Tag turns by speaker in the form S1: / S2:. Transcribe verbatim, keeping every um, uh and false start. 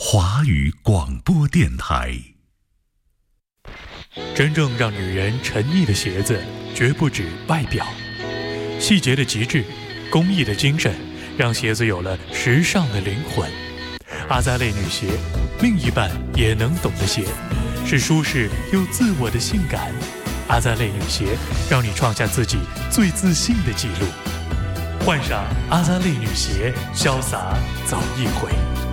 S1: 华语广播电台。
S2: 真正让女人沉溺的鞋子，绝不止外表。细节的极致，工艺的精神，让鞋子有了时尚的灵魂。阿扎蕾女鞋，另一半也能懂的鞋，是舒适又自我的性感。阿扎蕾女鞋，让你创下自己最自信的纪录。换上阿扎蕾女鞋，潇洒走一回。